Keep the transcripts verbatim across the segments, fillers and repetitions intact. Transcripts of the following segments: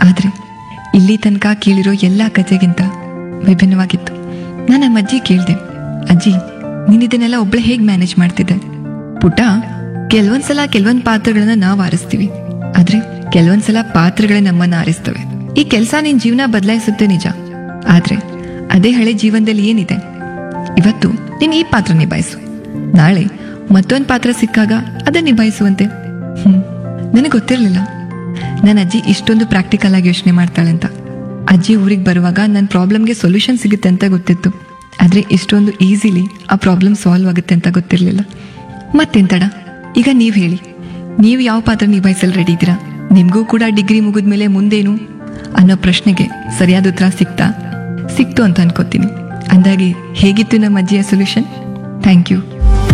ಆದರೆ ಇಲ್ಲಿ ತನಕ ಕೇಳಿರೋ ಎಲ್ಲ ಕಥೆಗಿಂತ ವಿಭಿನ್ನವಾಗಿತ್ತು. ನಾನು ನಮ್ಮ ಅಜ್ಜಿ ಕೇಳಿದೆ, ಅಜ್ಜಿ ನೀನು ಇದನ್ನೆಲ್ಲ ಒಬ್ಬಳೆ ಹೇಗೆ ಮ್ಯಾನೇಜ್ ಮಾಡ್ತಿದ್ದೆ? ಪುಟ್ಟ, ಕೆಲವೊಂದ್ಸಲ ಕೆಲವೊಂದು ಪಾತ್ರಗಳನ್ನ ನಾವು ಆರಿಸ್ತೀವಿ, ಆದ್ರೆ ಕೆಲವೊಂದ್ಸಲ ಪಾತ್ರಗಳೇ ನಮ್ಮನ್ನ ಆರಿಸ್ತವೆ. ಈ ಕೆಲಸ ನಿನ್ ಜೀವನ ಬದಲಾಯಿಸುತ್ತೆ ನಿಜ, ಆದ್ರೆ ಅದೇ ಹಳೆ ಜೀವನದಲ್ಲಿ ಏನಿದೆ? ಇವತ್ತು ನೀನ್ ಈ ಪಾತ್ರ ನಿಭಾಯಿಸು, ನಾಳೆ ಮತ್ತೊಂದು ಪಾತ್ರ ಸಿಕ್ಕಾಗ ಅದನ್ನ ನಿಭಾಯಿಸುವಂತೆ. ಹ್ಮ್ ನನಗೆ ಗೊತ್ತಿರಲಿಲ್ಲ ನನ್ನ ಅಜ್ಜಿ ಇಷ್ಟೊಂದು ಪ್ರಾಕ್ಟಿಕಲ್ ಆಗಿ ಯೋಚನೆ ಮಾಡ್ತಾಳೆ ಅಂತ. ಅಜ್ಜಿ ಊರಿಗೆ ಬರುವಾಗ ನನ್ನ ಪ್ರಾಬ್ಲಮ್ಗೆ ಸೊಲ್ಯೂಷನ್ ಸಿಗುತ್ತೆ ಅಂತ ಗೊತ್ತಿತ್ತು, ಆದ್ರೆ ಇಷ್ಟೊಂದು ಈಸಿಲಿ ಆ ಪ್ರಾಬ್ಲಮ್ ಸಾಲ್ವ್ ಆಗುತ್ತೆ ಅಂತ ಗೊತ್ತಿರಲಿಲ್ಲ. ಮತ್ತೇನ್ ತಡ, ಈಗ ನೀವ್ ಹೇಳಿ, ನೀವು ಯಾವ ಪಾತ್ರ ನಿಭಾಯಿಸಲು ರೆಡಿ ಇದ್ದೀರಾ? ನಿಮ್ಗೂ ಕೂಡ ಡಿಗ್ರಿ ಮುಗಿದ್ಮೇಲೆ ಮುಂದೇನು ಅನ್ನೋ ಪ್ರಶ್ನೆಗೆ ಸರಿಯಾದ ಉತ್ತರ ಸಿಕ್ತಾ ಸಿಕ್ತು ಅಂತ ಅನ್ಕೋತೀನಿ. ಅಂದಾಗೆ ಹೇಗಿತ್ತು ನಮ್ಮ ಅಜ್ಜಿಯ ಸೊಲ್ಯೂಷನ್? Thank you.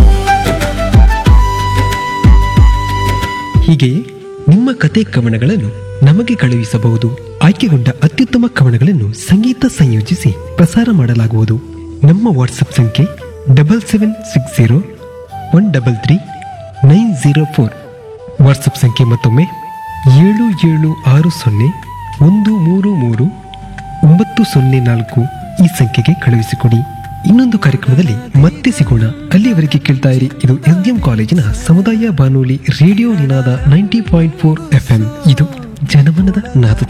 ಹೀಗೆಯೇ ನಿಮ್ಮ ಕತೆ ಕವನಗಳನ್ನು ನಮಗೆ ಕಳುಹಿಸಬಹುದು. ಆಯ್ಕೆಗೊಂಡ ಅತ್ಯುತ್ತಮ ಕವನಗಳನ್ನು ಸಂಗೀತ ಸಂಯೋಜಿಸಿ ಪ್ರಸಾರ ಮಾಡಲಾಗುವುದು. ನಮ್ಮ ವಾಟ್ಸಪ್ ಸಂಖ್ಯೆ double seven six zero one double three nine zero four. WhatsApp ಸಂಖ್ಯೆ ಮತ್ತೊಮ್ಮೆ ಏಳು ಏಳು ಆರು ಸೊನ್ನೆ ಒಂದು ಮೂರು ಮೂರು ಒಂಬತ್ತು ಸೊನ್ನೆ ನಾಲ್ಕು. ಈ ಸಂಖ್ಯೆಗೆ ಕಳುಹಿಸಿಕೊಡಿ. ಇನ್ನೊಂದು ಕಾರ್ಯಕ್ರಮದಲ್ಲಿ ಮತ್ತೆ ಸಿಗೋಣ. ಅಲ್ಲಿಯವರೆಗೆ ಕೇಳ್ತಾ ಇರಿ, ಇದು ಎಸ್ ಡಿ ಎಂ ಕಾಲೇಜಿನ ಸಮುದಾಯ ಬಾನುಲಿ ರೇಡಿಯೋ ನಿನಾದ ninety point four F M. ಇದು ಜನಮನದ ನಾದ.